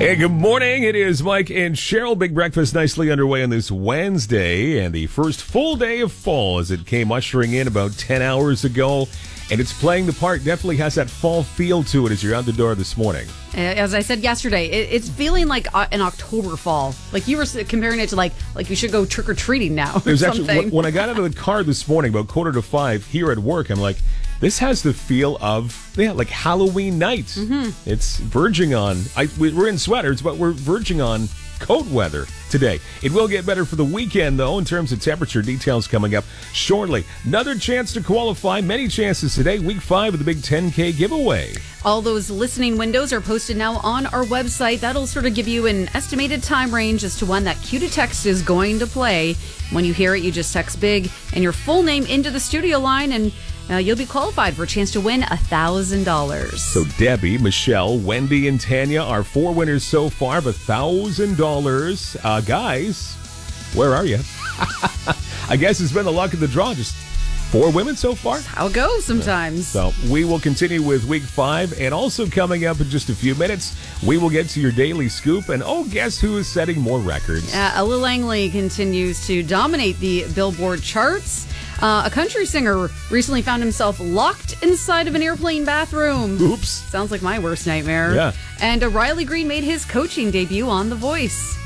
Hey, good morning. It is Mike and Cheryl. Big breakfast nicely underway on this Wednesday and the first full day of fall as it came ushering in about 10 hours ago. And it's playing the part, definitely has that fall feel to it as you're out the door this morning. As I said yesterday, it's feeling like an October fall. Like you were comparing it to like you should go trick-or-treating now or something. Actually, when I got out of the car this morning, about 4:45 here at work, I'm like, this has the feel of, like Halloween night. Mm-hmm. It's verging on, we're in sweaters, but we're verging on coat weather today. It will get better for the weekend, though, in terms of temperature. Details coming up shortly. Another chance to qualify. Many chances today. Week 5 of the big 10K giveaway. All those listening windows are posted now on our website. That'll sort of give you an estimated time range as to when that cue to text is going to play. When you hear it, you just text big and your full name into the studio line, and you'll be qualified for a chance to win $1,000. So Debbie, Michelle, Wendy, and Tanya are 4 winners so far of $1,000. Guys, where are you? I guess it's been the luck of the draw. Just 4 women so far. That's how it goes sometimes. So we will continue with week 5, and also coming up in just a few minutes, we will get to your daily scoop. And guess who is setting more records? Ella Langley continues to dominate the Billboard charts. A country singer recently found himself locked inside of an airplane bathroom. Oops. Sounds like my worst nightmare. Yeah. And Riley Green made his coaching debut on The Voice.